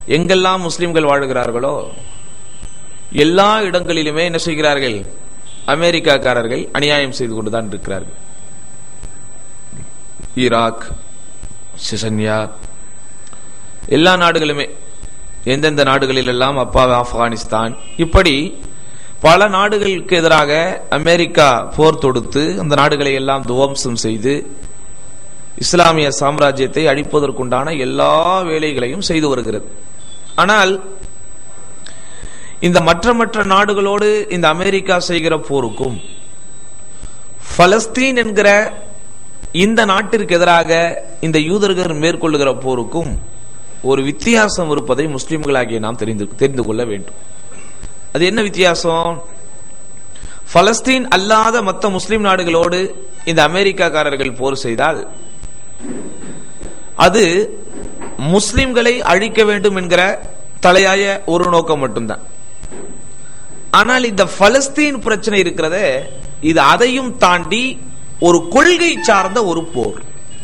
எங்கெல்லாம் முஸ்லிம்கள் வாழுகிறார்களோ எல்லா இடங்களிலுமே என்ன செய்கிறார்கள்? அமெரிக்காக்காரர்கள் அநியாயம் செய்து கொண்டுதான் இருக்கிறார்கள். ஈராக், செசன்யா, எல்லா நாடுகளுமே, எந்தெந்த நாடுகளில் எல்லாம் ஆப்கானிஸ்தான், இப்படி பல நாடுகளுக்கு எதிராக அமெரிக்கா போர் தொடுத்து அந்த நாடுகளை எல்லாம் துவம்சம் செய்து இஸ்லாமிய சாம்ராஜ்யத்தை அழிப்பதற்குண்டான எல்லா வேலைகளையும் செய்து வருகிறது. ஆனால் இந்த மற்ற நாடுகளோடு இந்த அமெரிக்கா செய்கிற போருக்கும் பலஸ்தீன் என்கிற இந்த நாட்டிற்கு எதிராக இந்த யூதர்கள் மேற்கொள்ளுகிற போருக்கும் ஒரு வித்தியாசம் இருப்பதை முஸ்லிம்களாகிய நாம் தெரிந்து கொள்ள வேண்டும். அது என்ன வித்தியாசம்? பலஸ்தீன் அல்லாத மற்ற முஸ்லிம் நாடுகளோடு இந்த அமெரிக்காக்காரர்கள் போர் செய்தால் அது முஸ்லிம்களை அழிக்க வேண்டும் என்கிற தலையாய ஒரு நோக்கம் மட்டும்தான். ஆனால் இந்த பலஸ்தீன் பிரச்சனை இருக்கிறதே, இது அதையும் தாண்டி ஒரு கொள்கை சார்ந்த ஒரு போர்.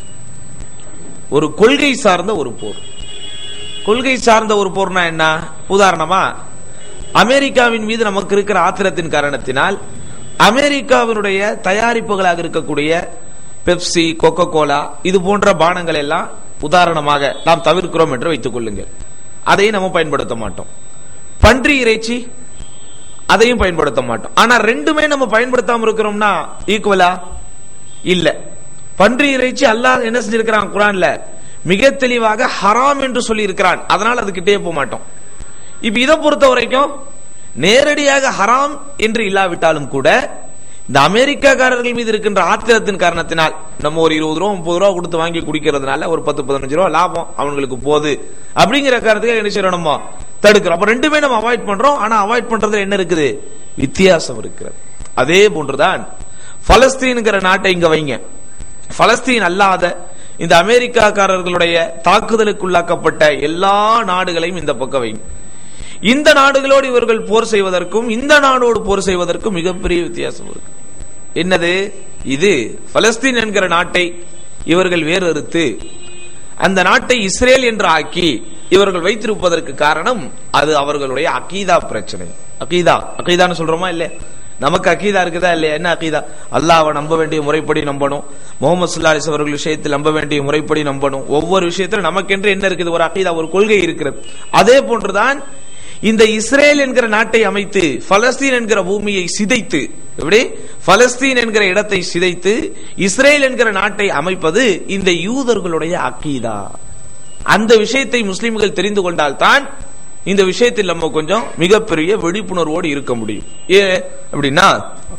ஒரு கொள்கை சார்ந்த ஒரு போர். கொள்கை சார்ந்த ஒரு போர்னா என்ன? உதாரணமா, அமெரிக்காவின் மீது நமக்கு இருக்கிற ஆத்திரத்தின் காரணத்தினால் அமெரிக்காவினுடைய தயாரிப்புகளாக இருக்கக்கூடிய பெப்சி, கோகோ கோலா, இது போன்ற பானங்கள் எல்லாம் உதாரணமாக நாம் தவிர்க்கிறோம் என்று வைத்துக் கொள்ளுங்கள். அதையும் நம்ம பயன்படுத்த மாட்டோம். பன்றி இறைச்சி, அதையும் பயன்படுத்த மாட்டோம். ஆனா ரெண்டுமே நம்ம பயன்படுத்தாம இருக்கிறோம்னா ஈக்குவலா இல்ல. பன்றி இறைச்சி அல்லாஹ் என்ன செஞ்சிருக்கிறான்? குர்ஆன்ல மிக தெளிவாக ஹராம் என்று சொல்லி இருக்கிறான். அதனால அதுக்கிட்டே போக மாட்டோம். இப்ப இதை பொறுத்த வரைக்கும் நேரடியாக ஹராம் என்று இல்லாவிட்டாலும் கூட இந்த அமெரிக்காக்காரர்கள் மீது இருக்கின்ற ஆத்திரத்தின் காரணத்தினால் நம்ம ஒரு 20 ரூபா 30 ரூபா கொடுத்து வாங்கி குடிக்கிறதுனால ஒரு 10-15 ரூபா லாபம் அவங்களுக்கு போகுது அப்படிங்கிற காரணத்துக்கு என்ன செய்யணுமோ தடுக்கிறோம். அப்ப ரெண்டுமே நம்ம அவாய்ட் பண்றோம். ஆனா அவாய்ட் பண்றதுல என்ன இருக்குது? வித்தியாசம் இருக்கிறது. அதே போன்றுதான் பலஸ்தீன்ங்கிற நாட்டை இங்க வைங்க. பலஸ்தீன் அல்லாத இந்த அமெரிக்காக்காரர்களுடைய தாக்குதலுக்குள்ளாக்கப்பட்ட எல்லா நாடுகளையும் இந்த பக்கம் வைங்க. இந்த நாடுகளோடு இவர்கள் போர் செய்வதற்கும் இந்த நாடோடு போர் செய்வதற்கும் மிகப்பெரிய வித்தியாசம் இருக்கு. என்னது? இது பலஸ்தீன் என்கிற நாட்டை இவர்கள் வேறறுத்து அந்த நாட்டை இஸ்ரேல் என்று ஆக்கி இவர்கள் வைத்திருப்பதற்கு காரணம் அது அவர்களுடைய அகீதா பிரச்சனை. அகீதான்னு சொல்றோமா இல்ல? நமக்கு அகீதா இருக்குதா இல்லையா? என்ன அகீதா? அல்லாஹ்வை நம்ப வேண்டிய முறைப்படி நம்பணும். முஹம்மது ஸல்லல்லாஹு அலைஹி வஸல்லம் அவர்கள் விஷயத்தில் நம்ப வேண்டிய முறைப்படி நம்பணும். ஒவ்வொரு விஷயத்திலும் நமக்கென்று என்ன இருக்குது? ஒரு அகீதா, ஒரு கொள்கை இருக்கிறது. அதே போன்றுதான் இந்த இஸ்ரேல் என்கிற நாட்டை அமைத்து பலஸ்தீன் என்கிற பூமியை சிதைத்து, எப்படி பலஸ்தீன் என்கிற இடத்தை சிதைத்து இஸ்ரேல் என்கிற நாட்டை அமைப்பது இந்த யூதர்களுடைய அகீதா. அந்த விஷயத்தை முஸ்லிம்கள் தெரிந்து கொண்டால்தான் இந்த விஷயத்தில் நம்ம கொஞ்சம் மிகப்பெரிய விழிப்புணர்வோடு இருக்க முடியும். ஏன் அப்படின்னா,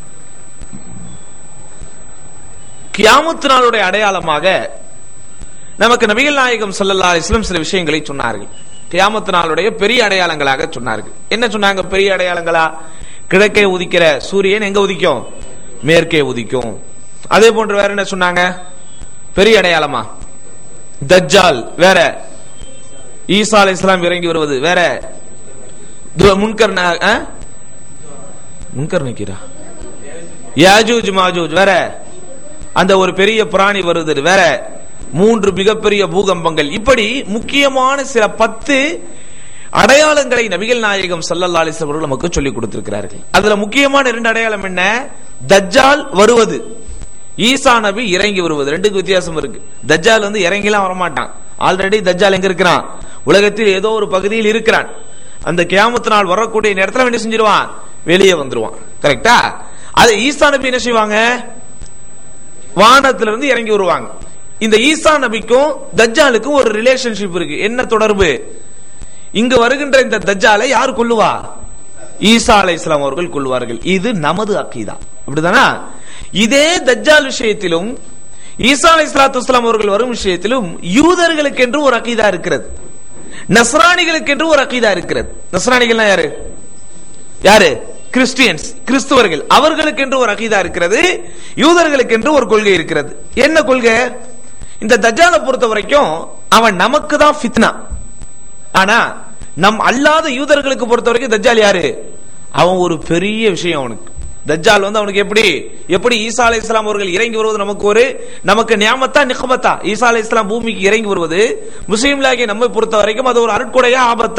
கியாமத் நாளுடைய அடையாளமாக நமக்கு நபிகள் நாயகம் ஸல்லல்லாஹு அலைஹி வஸல்லம் சில விஷயங்களை சொன்னார்கள். கியாமத் நாளுடைய பெரிய அடையாளங்களாக சொன்னார்கள். என்ன சொன்னாங்க? பெரிய அடையாளங்களா? கிழக்கே உதிக்கிற சூரியன் எங்க உதிக்கும்? மேற்கே உதிக்கும். அதே போன்று வேற என்ன சொன்னாங்க? பெரிய அடையாளமா? தஜ்ஜால் வேற, ஈசா அலைஹிஸ்ஸலாம் இறங்கி வருவது வேற, முன்கர் நக்கீரா, யாஜூஜ் மாஜூஜ் வேற, அந்த ஒரு பெரிய பிராணி வருது வேற, 3 மிகப்பெரிய பூகம்பங்கள், இப்படி முக்கியமான சில 10 அடையாளங்களை நபிகள் நாயகம் ஸல்லல்லாஹு அலைஹி வஸல்லம் நமக்கு சொல்லிக் கொடுத்திருக்கிறார்கள். அதுல முக்கியமான 2 அடையாளம் என்ன? தஜ்ஜால் வருவது, ஈசா நபி இறங்கி வருவது. ரெண்டுக்கு வித்தியாசம் இருக்கு. தஜ்ஜால் வந்து இறங்கிலாம் வரமாட்டான். ஆல்ரெடி தஜ்ஜால் எங்க இருக்கிறான்? உலகத்தில் ஏதோ ஒரு பகுதியில் இருக்கிறான். அந்த கியாமத் நாள் வரக்கூடிய நேரத்தில் என்ன செஞ்சிருவான்? வெளியே வந்துருவான். கரெக்டா? அது ஈசா நபி என்ன செய்வாங்க? வானத்திலிருந்து இறங்கி வருவாங்க. இந்த ஈசா நபிக்கும் தஜ்ஜாலுக்கும் ஒரு ரிலேஷன்ஷிப் இருக்கு. என்ன தொடர்பு? இங்கு வருகின்ற இந்த தஜ்ஜாலை யார் கொல்லுவா? ஈசா அலைஹிஸ்ஸலாம் அவர்கள் கொல்வார்கள். இது நமது அகீதா. அப்படிதானா? இதே தஜ்ஜால் விஷயத்திலும் ஈசா அலைஹிஸ்ஸலாத்து வஸ்ஸலாம் அவர்கள் வரும் விஷயத்திலும் யூதர்களுக்கு என்று ஒரு அகீதா இருக்கிறது, நஸ்ரானிகளுக்கு என்று ஒரு அகீதா இருக்கிறது. நஸ்ரானிகள்னா யாரு? யாரு? கிறிஸ்டியன்ஸ், கிறிஸ்துவர்கள். அவர்களுக்கு என்று ஒரு அகீதா இருக்கிறது, யூதர்களுக்கு என்று ஒரு கொள்கை இருக்கிறது. என்ன கொள்கை? இந்த தஜ்ஜாலை பொறுத்த வரைக்கும் அவன் நமக்கு தான் ஃபித்னா. ஆனா நம் அல்லாத யூதர்களுக்கு பொறுத்த வரைக்கும் தஜ்ஜால் யாரு? அவன் ஒரு பெரிய விஷயம். அவனுக்கு தஜ்ஜால் அவனுக்கு எப்படி ஈசா அலைஹிஸ்ஸலாம் அவர்கள் இறங்கி வருவது நமக்கு நியாமத்தா நிக்மத்தா? ஈசா அலைஹிஸ்ஸலாம் பூமிக்கு இறங்கி வருவது முஸ்லிம்களாகிய நம்மை பொறுத்த வரைக்கும் அது ஒரு அருட்கொடையா ஆபத்தா?